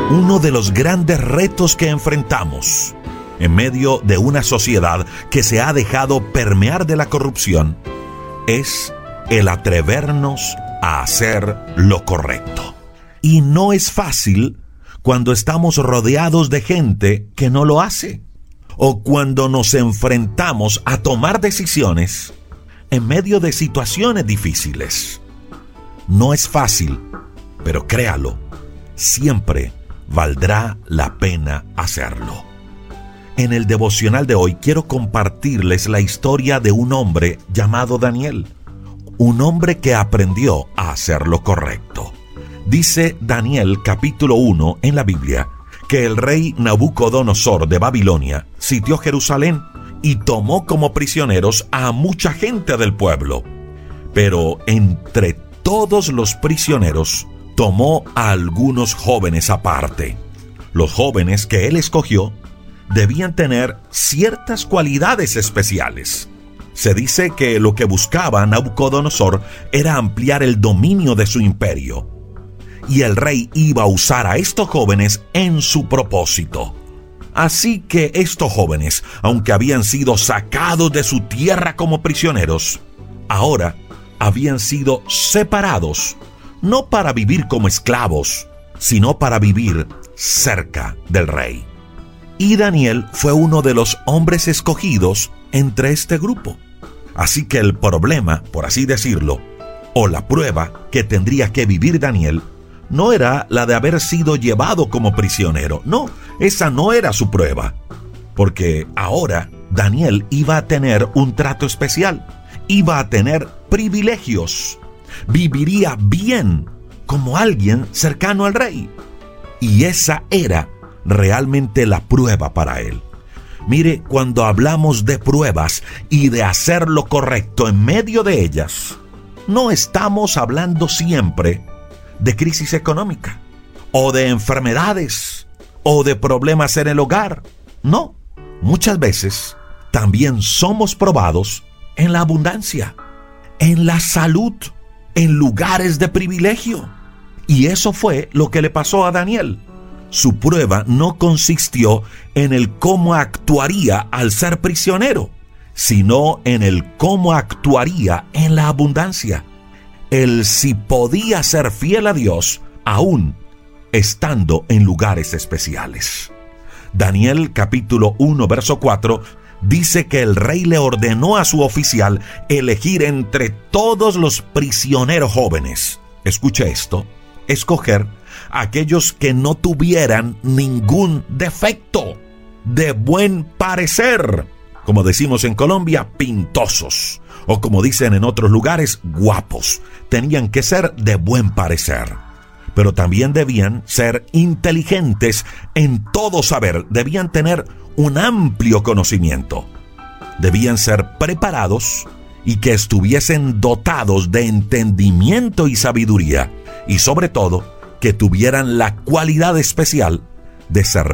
Uno de los grandes retos que enfrentamos en medio de una sociedad que se ha dejado permear de la corrupción es el atrevernos a hacer lo correcto. Y no es fácil cuando estamos rodeados de gente que no lo hace, o cuando nos enfrentamos a tomar decisiones en medio de situaciones difíciles. No es fácil, pero créalo, siempre valdrá la pena hacerlo. En el devocional de hoy quiero compartirles la historia de un hombre llamado Daniel, un hombre que aprendió a hacer lo correcto. Dice Daniel capítulo 1 en la Biblia que el rey Nabucodonosor de Babilonia sitió Jerusalén y tomó como prisioneros a mucha gente del pueblo. Pero entre todos los prisioneros tomó a algunos jóvenes aparte. Los jóvenes que él escogió debían tener ciertas cualidades especiales. Se dice que lo que buscaba Nabucodonosor era ampliar el dominio de su imperio, y el rey iba a usar a estos jóvenes en su propósito. Así que estos jóvenes, aunque habían sido sacados de su tierra como prisioneros, ahora habían sido separados, no para vivir como esclavos, sino para vivir cerca del rey. Y Daniel fue uno de los hombres escogidos entre este grupo. Así que el problema, por así decirlo, o la prueba que tendría que vivir Daniel, no era la de haber sido llevado como prisionero. No, esa no era su prueba. Porque ahora Daniel iba a tener un trato especial. Iba a tener privilegios. Viviría bien como alguien cercano al rey. Y esa era realmente la prueba para él. Mire, cuando hablamos de pruebas y de hacer lo correcto en medio de ellas, no estamos hablando siempre de crisis económica, o de enfermedades, o de problemas en el hogar. No, muchas veces también somos probados en la abundancia, en la salud, en lugares de privilegio. Y eso fue lo que le pasó a Daniel. Su prueba no consistió en el cómo actuaría al ser prisionero, sino en el cómo actuaría en la abundancia. El si podía ser fiel a Dios, aún estando en lugares especiales. Daniel capítulo 1 verso 4 dice que el rey le ordenó a su oficial elegir entre todos los prisioneros jóvenes. Escuche esto: escoger aquellos que no tuvieran ningún defecto, de buen parecer, como decimos en Colombia, pintosos, o como dicen en otros lugares, guapos. Tenían que ser de buen parecer, pero también debían ser inteligentes en todo saber, debían tener un amplio conocimiento, debían ser preparados y que estuviesen dotados de entendimiento y sabiduría, y sobre todo, que tuvieran la cualidad especial de servir